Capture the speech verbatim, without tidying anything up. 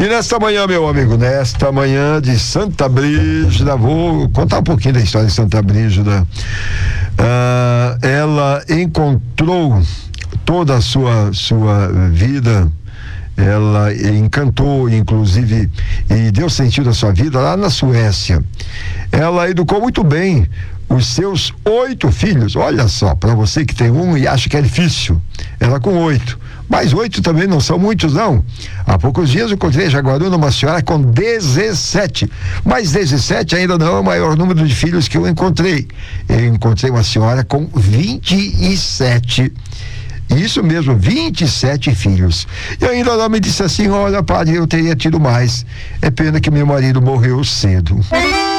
E nesta manhã, meu amigo, nesta manhã de Santa Brígida, vou contar um pouquinho da história de Santa Brígida. Ah, ela encontrou toda a sua, sua vida, ela encantou, inclusive, e deu sentido à sua vida lá na Suécia. Ela educou muito bem os seus oito filhos. Olha só, para você que tem um e acha que é difícil, ela com oito. Mas oito também não são muitos, não. Há poucos dias eu encontrei em Jaguaruna uma senhora com dezessete. Mas dezessete ainda não é o maior número de filhos que eu encontrei. Eu encontrei uma senhora com vinte e sete. Isso mesmo, vinte e sete filhos. E ainda ela me disse assim: olha, padre, eu teria tido mais. É pena que meu marido morreu cedo.